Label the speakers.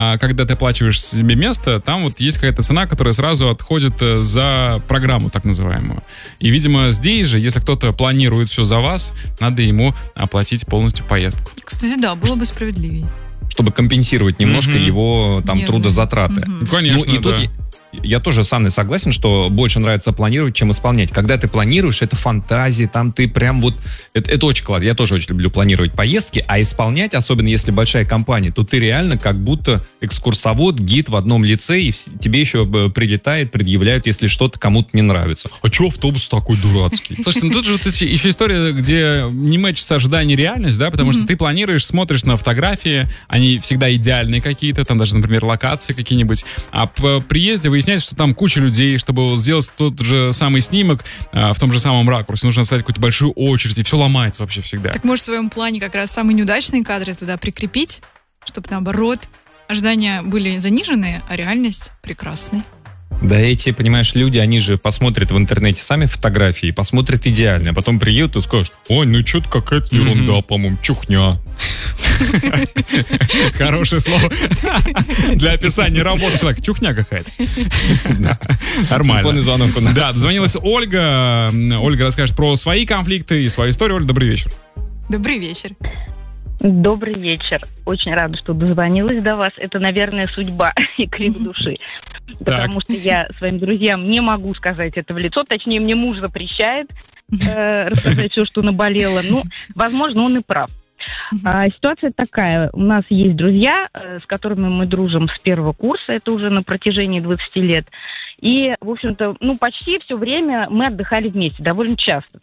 Speaker 1: А когда ты оплачиваешь себе место, там вот есть какая-то цена, которая сразу отходит за программу, так называемую. И, видимо, здесь же, если кто-то планирует все за вас, надо ему оплатить полностью поездку.
Speaker 2: Кстати, да, было бы справедливее.
Speaker 3: Чтобы компенсировать немножко его там трудозатраты.
Speaker 1: Конечно,
Speaker 3: ну, и тут я тоже с Анной согласен, что больше нравится планировать, чем исполнять. Когда ты планируешь, это фантазии, там ты прям вот... Это очень классно. Я тоже очень люблю планировать поездки, а исполнять, особенно если большая компания, то ты реально как будто экскурсовод, гид в одном лице, и тебе еще прилетает, предъявляют, если что-то кому-то не нравится. А че автобус такой дурацкий?
Speaker 1: Слушайте, ну тут же еще история, где не мэчится ожидание и реальность, да, потому что ты планируешь, смотришь на фотографии, они всегда идеальные какие-то, там даже, например, локации какие-нибудь, а по приезде выясняется, что там куча людей, чтобы сделать тот же самый снимок в том же самом ракурсе, нужно оставить какую-то большую очередь, и все ломается вообще всегда.
Speaker 2: Так может в своем плане как раз самые неудачные кадры туда прикрепить, чтобы наоборот ожидания были заниженные, а реальность прекрасной.
Speaker 3: Да эти, понимаешь, люди, они же посмотрят в интернете сами фотографии, посмотрят идеально, а потом приедут и скажут: ой, ну что-то какая-то ерунда, по-моему, чухня.
Speaker 1: Хорошее слово для описания работы человека. Чухня какая-то. Нормально.
Speaker 3: Телефонный звонок у нас.
Speaker 1: Да, звонилась Ольга. Ольга расскажет про свои конфликты и свою историю. Оль, добрый вечер.
Speaker 2: Добрый вечер.
Speaker 4: Добрый вечер. Очень рада, что дозвонилась до вас. Это, наверное, судьба и крик души. Потому что я своим друзьям не могу сказать это в лицо. Точнее, мне муж запрещает рассказать все, что наболело. Ну, возможно, он и прав. Ситуация такая. У нас есть друзья, с которыми мы дружим с первого курса. Это уже на протяжении 20 лет. И, в общем-то, почти все время мы отдыхали вместе, довольно часто.